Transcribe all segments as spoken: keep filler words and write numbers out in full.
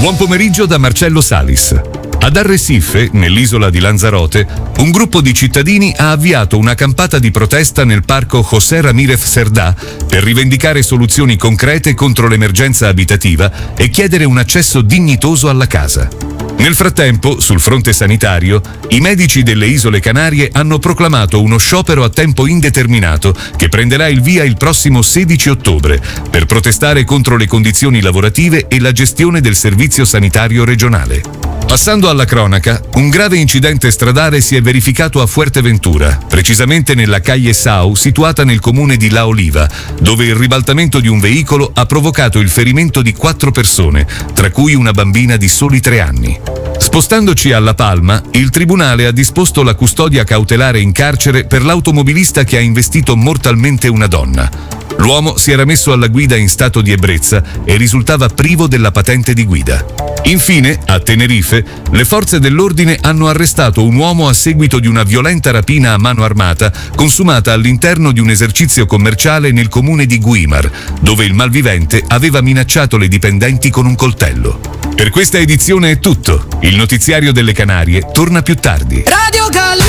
Buon pomeriggio da Marcello Salis. Ad Arrecife, nell'isola di Lanzarote, un gruppo di cittadini ha avviato una campata di protesta nel parco José Ramírez Cerdá per rivendicare soluzioni concrete contro l'emergenza abitativa e chiedere un accesso dignitoso alla casa. Nel frattempo, sul fronte sanitario, i medici delle Isole Canarie hanno proclamato uno sciopero a tempo indeterminato che prenderà il via il prossimo sedici ottobre per protestare contro le condizioni lavorative e la gestione del servizio sanitario regionale. Passando alla cronaca, un grave incidente stradale si è verificato a Fuerteventura, precisamente nella Calle Sau, situata nel comune di La Oliva, dove il ribaltamento di un veicolo ha provocato il ferimento di quattro persone, tra cui una bambina di soli tre anni. Spostandoci alla Palma, il tribunale ha disposto la custodia cautelare in carcere per l'automobilista che ha investito mortalmente una donna. L'uomo si era messo alla guida in stato di ebbrezza e risultava privo della patente di guida. Infine, a Tenerife, le forze dell'ordine hanno arrestato un uomo a seguito di una violenta rapina a mano armata consumata all'interno di un esercizio commerciale nel comune di Güímar, dove il malvivente aveva minacciato le dipendenti con un coltello. Per questa edizione è tutto. Il notiziario delle Canarie torna più tardi. Radio Calima!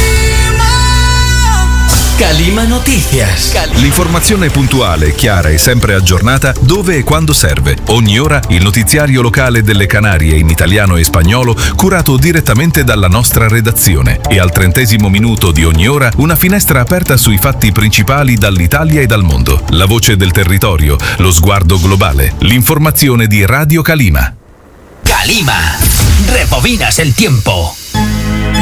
Calima Noticias. Calima. L'informazione puntuale, chiara e sempre aggiornata dove e quando serve. Ogni ora il notiziario locale delle Canarie in italiano e spagnolo curato direttamente dalla nostra redazione. E al trentesimo minuto di ogni ora una finestra aperta sui fatti principali dall'Italia e dal mondo. La voce del territorio, lo sguardo globale. L'informazione di Radio Calima. Calima. Rebobinas el tiempo.